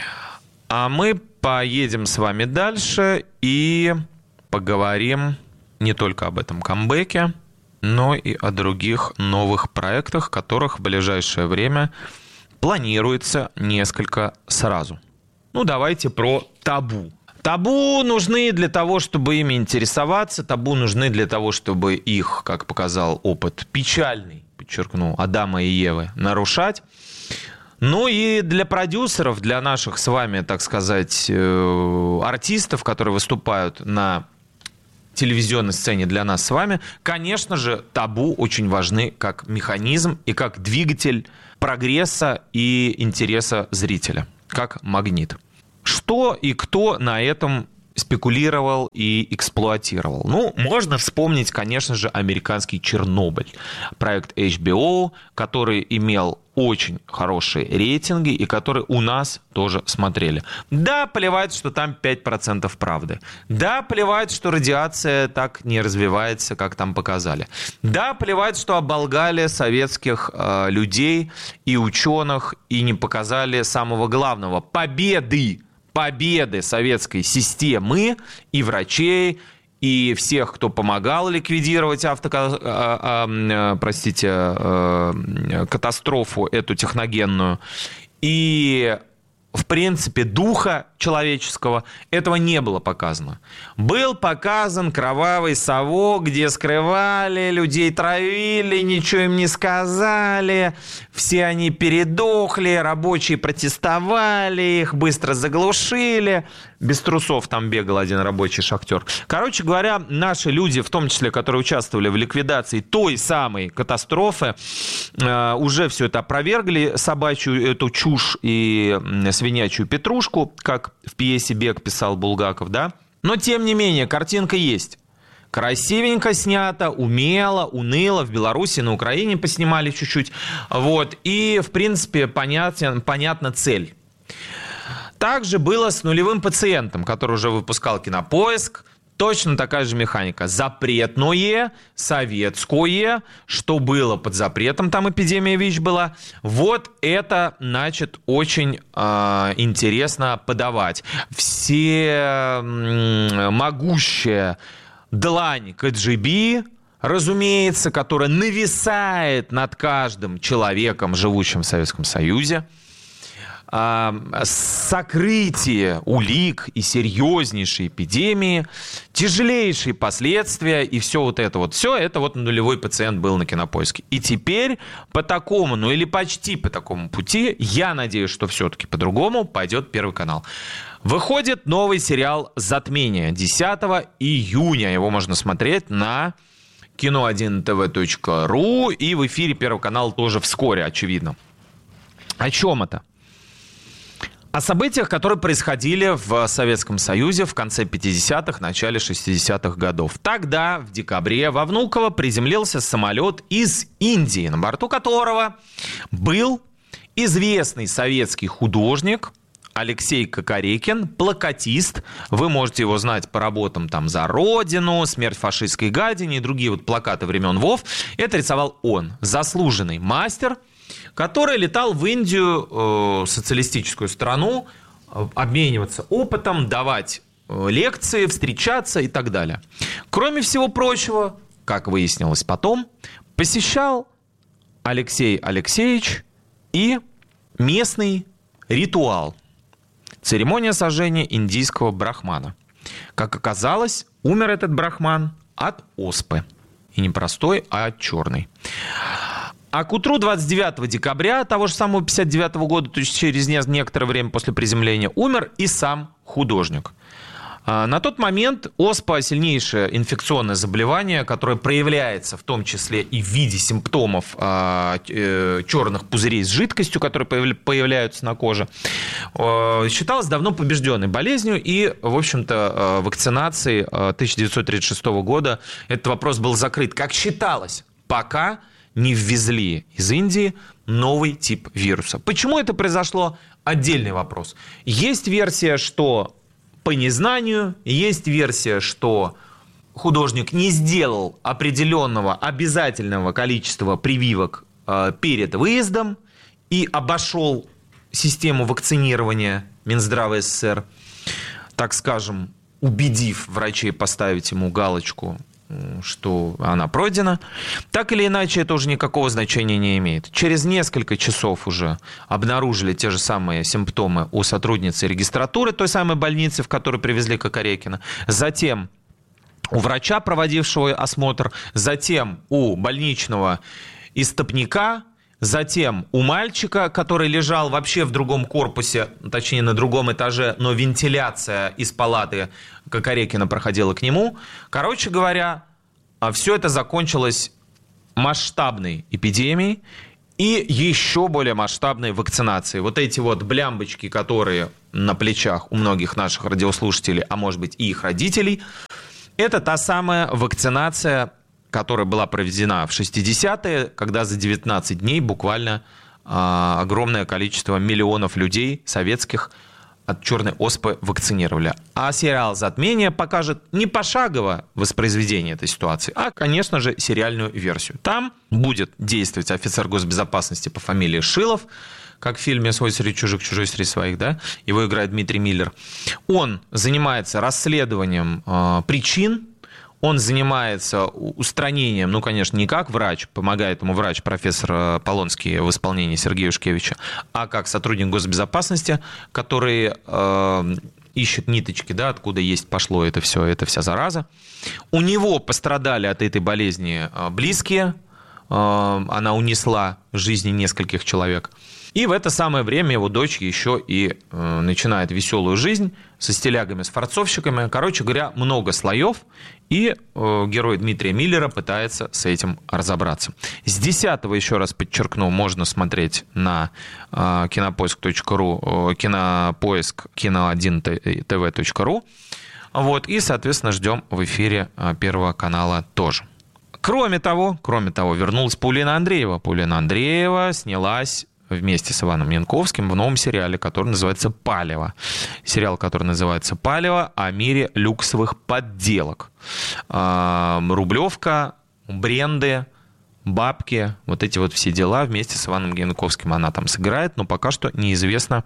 А мы поедем с вами дальше и поговорим не только об этом камбэке, но и о других новых проектах, которых в ближайшее время планируется несколько сразу. Ну, давайте про табу. Табу нужны для того, чтобы ими интересоваться, табу нужны для того, чтобы их, как показал опыт печальный, подчеркну, Адама и Евы, нарушать. Ну и для продюсеров, для наших с вами, так сказать, артистов, которые выступают на телевизионной сцене для нас с вами, конечно же, табу очень важны как механизм и как двигатель прогресса и интереса зрителя, как магнит. Что и кто на этом спекулировал и эксплуатировал? Ну, можно вспомнить, конечно же, американский «Чернобыль», проект эйч би о, который имел очень хорошие рейтинги и который у нас тоже смотрели. Да, плевать, что там пять процентов правды. Да, плевать, что радиация так не развивается, как там показали. Да, плевать, что оболгали советских э, людей и ученых и не показали самого главного – победы. Победы советской системы и врачей, и всех, кто помогал ликвидировать авто, а, а, простите, а, катастрофу эту техногенную. И, в принципе, духа человеческого этого не было показано. Был показан кровавый совок, где скрывали, людей травили, ничего им не сказали, все они передохли, рабочие протестовали, их быстро заглушили. Без трусов там бегал один рабочий шахтер. Короче говоря, наши люди, в том числе, которые участвовали в ликвидации той самой катастрофы, уже все это опровергли, собачью эту чушь и свинячью петрушку, как в пьесе «Бег» писал Булгаков, да? Но, тем не менее, картинка есть. Красивенько снято, умело, уныло. В Беларуси, на Украине поснимали чуть-чуть. Вот. И, в принципе, понятен, понятна цель. Также было с «Нулевым пациентом», который уже выпускал «Кинопоиск». Точно такая же механика. Запретное, советское, что было под запретом, там эпидемия ВИЧ была. Вот это, значит, очень э, интересно подавать. Все э, могущая длань ка джи би, разумеется, которая нависает над каждым человеком, живущим в Советском Союзе, сокрытие улик и серьезнейшие эпидемии, тяжелейшие последствия и все вот это вот. Все это вот «Нулевой пациент» был на Кинопоиске. И теперь по такому, ну или почти по такому пути, я надеюсь, что все-таки по-другому пойдет Первый канал. Выходит новый сериал «Затмение» десятого июня. Его можно смотреть на кино один тэ вэ точка ру и в эфире Первого канала тоже вскоре, очевидно. О чем это? О событиях, которые происходили в Советском Союзе в конце пятидесятых, начале шестидесятых годов. Тогда, в декабре, во Внуково приземлился самолет из Индии, на борту которого был известный советский художник Алексей Кокорекин, плакатист. Вы можете его знать по работам там «За Родину», «Смерть фашистской гадине» и другие вот плакаты времен ВОВ. Это рисовал он, заслуженный мастер, который летал в Индию, э, социалистическую страну, э, обмениваться опытом, давать э, лекции, встречаться и так далее. Кроме всего прочего, как выяснилось потом, посещал Алексей Алексеевич и местный ритуал. Церемония сожжения индийского брахмана. Как оказалось, умер этот брахман от оспы. И не простой, а от черной. А к утру двадцать девятого декабря того же самого пятьдесят девятого года, то есть через некоторое время после приземления, умер и сам художник. На тот момент оспа – сильнейшее инфекционное заболевание, которое проявляется в том числе и в виде симптомов черных пузырей с жидкостью, которые появляются на коже. Считалось давно побежденной болезнью, и, в общем-то, вакцинацией тысяча девятьсот тридцать шестого года этот вопрос был закрыт, как считалось, пока не ввезли из Индии новый тип вируса. Почему это произошло? Отдельный вопрос. Есть версия, что по незнанию, есть версия, что художник не сделал определенного обязательного количества прививок э, перед выездом и обошел систему вакцинирования Минздрава СССР, так скажем, убедив врачей поставить ему галочку, что она пройдена. Так или иначе, это уже никакого значения не имеет. Через несколько часов уже обнаружили те же самые симптомы у сотрудницы регистратуры той самой больницы, в которую привезли Кокорекина. Затем у врача, проводившего осмотр, затем у больничного истопника, затем у мальчика, который лежал вообще в другом корпусе, точнее на другом этаже, но вентиляция из палаты Кокорекина проходила к нему. Короче говоря, все это закончилось масштабной эпидемией и еще более масштабной вакцинацией. Вот эти вот блямбочки, которые на плечах у многих наших радиослушателей, а может быть и их родителей, это та самая вакцинация, которая была проведена в шестидесятые, когда за девятнадцать дней буквально э, огромное количество миллионов людей советских от черной оспы вакцинировали. А сериал «Затмение» покажет не пошагово воспроизведение этой ситуации, а, конечно же, сериальную версию. Там будет действовать офицер госбезопасности по фамилии Шилов, как в фильме «Свой среди чужих, чужой среди своих», да? Его играет Дмитрий Миллер. Он занимается расследованием э, причин, он занимается устранением, ну, конечно, не как врач, помогает ему врач, профессор Полонский в исполнении Сергея Юшкевича, а как сотрудник госбезопасности, который э, ищет ниточки, да, откуда есть пошло это все, это вся зараза. У него пострадали от этой болезни близкие, э, она унесла жизни нескольких человек. И в это самое время его дочь еще и э, начинает веселую жизнь со стилягами, с форцовщиками. Короче говоря, много слоев, и э, герой Дмитрия Миллера пытается с этим разобраться. С десятого, еще раз подчеркну, можно смотреть на э, кинопоиск точка ру, э, кинопоиск кино один тэ вэ точка ру. Вот, и, соответственно, ждем в эфире э, Первого канала тоже. Кроме того, кроме того, вернулась Паулина Андреева. Паулина Андреева снялась вместе с Иваном Янковским в новом сериале, который называется «Палево». Сериал, который называется «Палево» о мире люксовых подделок. Рублевка, бренды, бабки, вот эти вот все дела вместе с Иваном Янковским она там сыграет, но пока что неизвестно,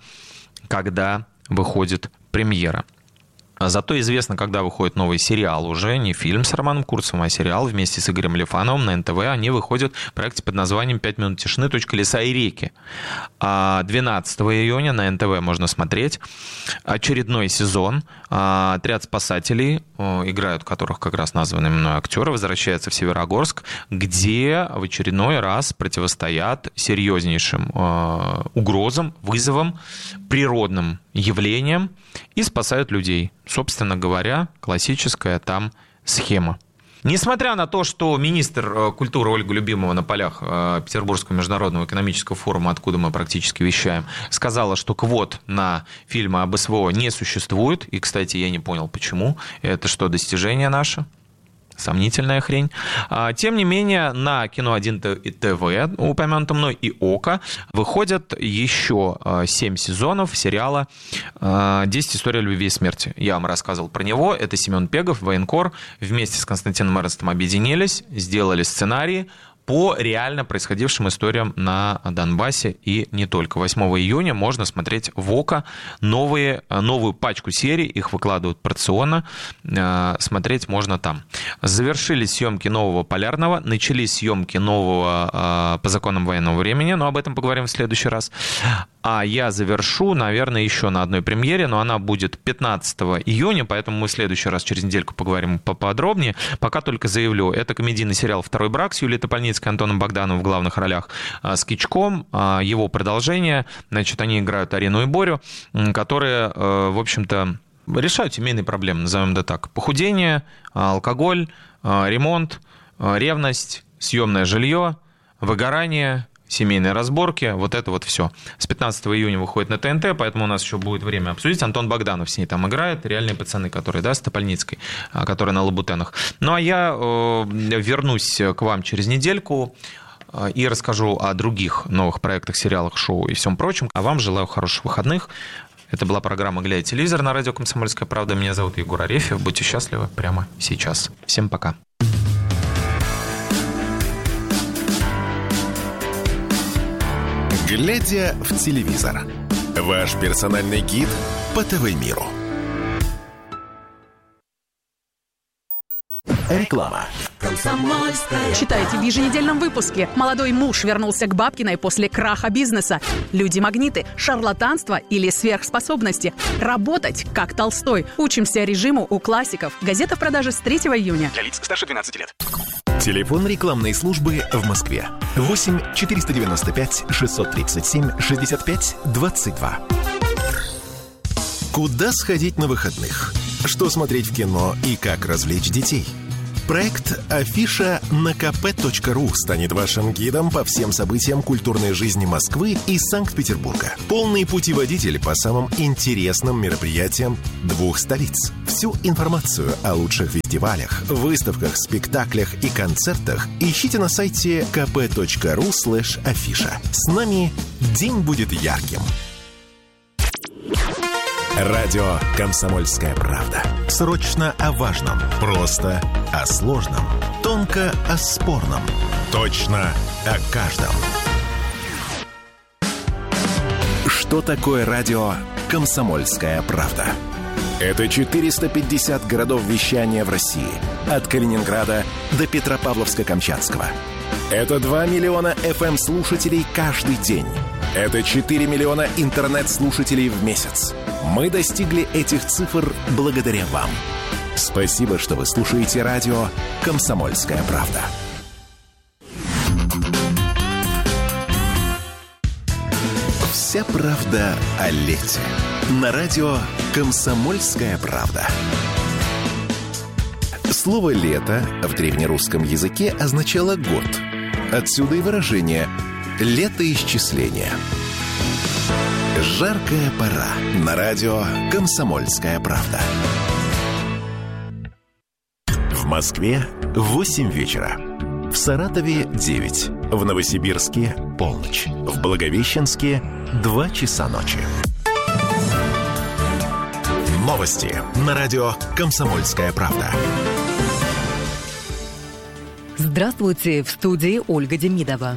когда выходит премьера. Зато известно, когда выходит новый сериал уже, не фильм с Романом Курцевым, а сериал вместе с Игорем Лифановым на эн тэ вэ. Они выходят в проекте под названием «Пять минут тишины. Точка леса и реки». двенадцатого июня на эн тэ вэ можно смотреть очередной сезон. Отряд спасателей, играют которых как раз названные мной актеры, возвращается в Северогорск, где в очередной раз противостоят серьезнейшим угрозам, вызовам, природным явлениям и спасают людей. Собственно говоря, классическая там схема. Несмотря на то, что министр культуры Ольга Любимова на полях Петербургского международного экономического форума, откуда мы практически вещаем, сказала, что квот на фильмы об эс вэ о не существует. И, кстати, я не понял, почему. Это что, достижение наше? Сомнительная хрень. Тем не менее, на кино один тэ вэ, упомянутом мной, и ОКО, выходят еще семь сезонов сериала «десять историй любви и смерти». Я вам рассказывал про него. Это Семен Пегов, военкор, вместе с Константином Эрнстом объединились, сделали сценарии по реально происходившим историям на Донбассе и не только. восьмого июня можно смотреть в ОКО новые, новую пачку серий, их выкладывают порционно, смотреть можно там. Завершились съемки нового «Полярного», начались съемки нового «По законам военного времени», но об этом поговорим в следующий раз. А я завершу, наверное, еще на одной премьере, но она будет пятнадцатого июня, поэтому мы в следующий раз через недельку поговорим поподробнее. Пока только заявлю, это комедийный сериал «Второй брак» с Юлией Топольницкой и Антоном Богдановым в главных ролях, с Кичком, его продолжение. Значит, они играют Арину и Борю, которые, в общем-то, решают семейные проблемы, назовем это так. Похудение, алкоголь, ремонт, ревность, съемное жилье, выгорание, семейные разборки, вот это вот все. С пятнадцатого июня выходит на тэ эн тэ, поэтому у нас еще будет время обсудить. Антон Богданов с ней там играет, реальные пацаны, которые, да, с Топольницкой, которые на Лабутенах. Ну, а я э, вернусь к вам через недельку э, и расскажу о других новых проектах, сериалах, шоу и всем прочем. А вам желаю хороших выходных. Это была программа «Глядя телевизор» на радио «Комсомольская правда». Меня зовут Егор Арефьев. Будьте счастливы прямо сейчас. Всем пока. «Глядя в телевизор» – ваш персональный гид по ТВ-миру. Реклама. Читайте в еженедельном выпуске. Молодой муж вернулся к Бабкиной после краха бизнеса. Люди-магниты, шарлатанство или сверхспособности. Работать, как Толстой. Учимся режиму у классиков. Газета в продаже с третьего июня. Для лиц старше двенадцати лет. Телефон рекламной службы в Москве. восемь четыреста девяносто пять шестьсот тридцать семь шестьдесят пять двадцать два. Куда сходить на выходных? Что смотреть в кино и как развлечь детей? Проект «Афиша» на ка пэ точка ру станет вашим гидом по всем событиям культурной жизни Москвы и Санкт-Петербурга. Полный путеводитель по самым интересным мероприятиям двух столиц. Всю информацию о лучших фестивалях, выставках, спектаклях и концертах ищите на сайте ка пэ точка ру слэш афиша. С нами день будет ярким. Радио «Комсомольская правда». Срочно о важном, просто о сложном, тонко о спорном, точно о каждом. Что такое радио «Комсомольская правда»? Это четыреста пятьдесят городов вещания в России, от Калининграда до Петропавловска-Камчатского. Это два миллиона эф эм-слушателей каждый день. Это четыре миллиона интернет-слушателей в месяц. Мы достигли этих цифр благодаря вам. Спасибо, что вы слушаете радио «Комсомольская правда». Вся правда о лете. На радио «Комсомольская правда». Слово «лето» в древнерусском языке означало «год». Отсюда и выражение «летоисчисление». Жаркая пора. На радио «Комсомольская правда». В Москве восемь вечера. В Саратове девять. В Новосибирске полночь. В Благовещенске два часа ночи. Новости на радио «Комсомольская правда». Здравствуйте, в студии Ольга Демидова.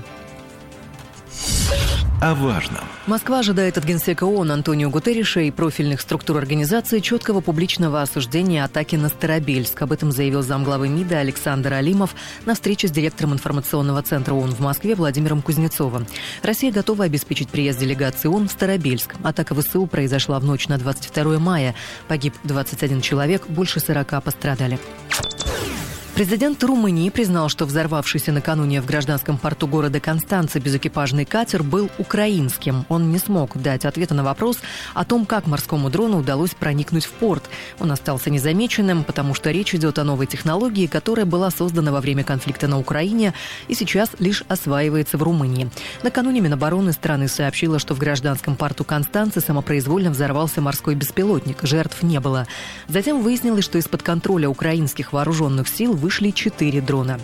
О важном. Москва ожидает от генсека ООН Антонио Гутерриша и профильных структур организации четкого публичного осуждения атаки на Старобельск. Об этом заявил замглавы МИДа Александр Алимов на встрече с директором информационного центра ООН в Москве Владимиром Кузнецовым. Россия готова обеспечить приезд делегации ООН в Старобельск. Атака ВСУ произошла в ночь на двадцать второе мая. Погиб двадцать один человек, больше сорока пострадали. Президент Румынии признал, что взорвавшийся накануне в гражданском порту города Констанца безэкипажный катер был украинским. Он не смог дать ответа на вопрос о том, как морскому дрону удалось проникнуть в порт. Он остался незамеченным, потому что речь идет о новой технологии, которая была создана во время конфликта на Украине и сейчас лишь осваивается в Румынии. Накануне Минобороны страны сообщила, что в гражданском порту Констанцы самопроизвольно взорвался морской беспилотник. Жертв не было. Затем выяснилось, что из-под контроля украинских вооруженных сил вышли четыре дрона.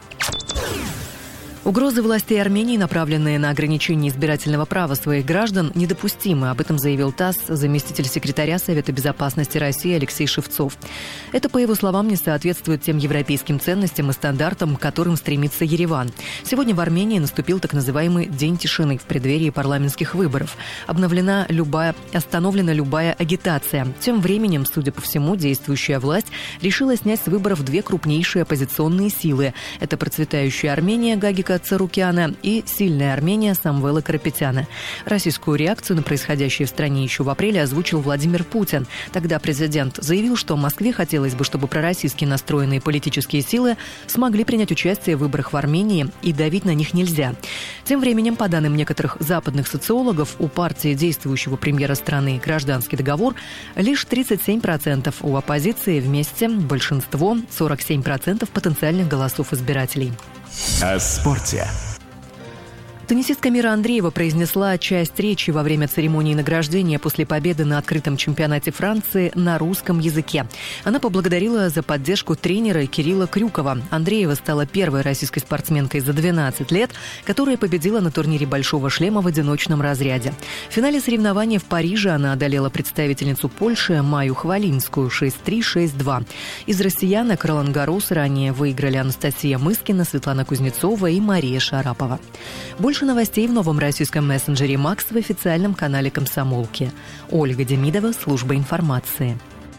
Угрозы властей Армении, направленные на ограничение избирательного права своих граждан, недопустимы. Об этом заявил ТАСС заместитель секретаря Совета безопасности России Алексей Шевцов. Это, по его словам, не соответствует тем европейским ценностям и стандартам, к которым стремится Ереван. Сегодня в Армении наступил так называемый День тишины в преддверии парламентских выборов. Обновлена любая, остановлена любая агитация. Тем временем, судя по всему, действующая власть решила снять с выборов две крупнейшие оппозиционные силы. Это процветающая Армения Гагика Царукяна и сильная Армения Самвела Карапетяна. Российскую реакцию на происходящее в стране еще в апреле озвучил Владимир Путин. Тогда президент заявил, что Москве хотелось бы, чтобы пророссийски настроенные политические силы смогли принять участие в выборах в Армении, и давить на них нельзя. Тем временем, по данным некоторых западных социологов, у партии действующего премьера страны «Гражданский договор» лишь тридцать семь процентов, у оппозиции вместе большинство – сорок семь процентов потенциальных голосов избирателей. О спорте. Теннисистка Мира Андреева произнесла часть речи во время церемонии награждения после победы на открытом чемпионате Франции на русском языке. Она поблагодарила за поддержку тренера Кирилла Крюкова. Андреева стала первой российской спортсменкой за двенадцать лет, которая победила на турнире «Большого шлема» в одиночном разряде. В финале соревнования в Париже она одолела представительницу Польши Майю Хвалинскую шесть три - шесть два. Из россиянок Ролан-Гаррос ранее выиграли Анастасия Мыскина, Светлана Кузнецова и Мария Шарапова. Больше новостей в новом российском мессенджере «Макс» в официальном канале «Комсомолки». Ольга Демидова, служба информации.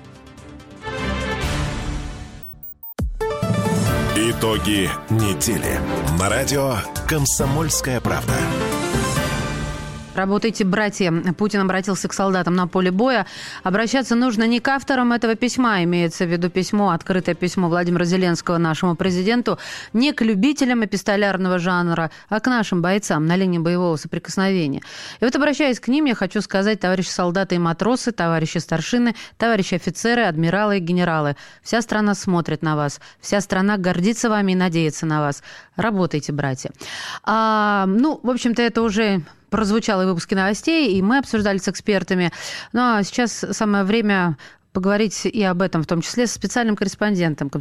Итоги недели. На радио «Комсомольская правда». Работайте, братья. Путин обратился к солдатам на поле боя. Обращаться нужно не к авторам этого письма, имеется в виду письмо, открытое письмо Владимира Зеленского нашему президенту, не к любителям эпистолярного жанра, а к нашим бойцам на линии боевого соприкосновения. И вот, обращаясь к ним, я хочу сказать, товарищи солдаты и матросы, товарищи старшины, товарищи офицеры, адмиралы и генералы. Вся страна смотрит на вас. Вся страна гордится вами и надеется на вас. Работайте, братья. А, ну, в общем-то, это уже прозвучало в выпуске новостей, и мы обсуждали с экспертами. Ну, а сейчас самое время поговорить и об этом, в том числе с специальным корреспондентом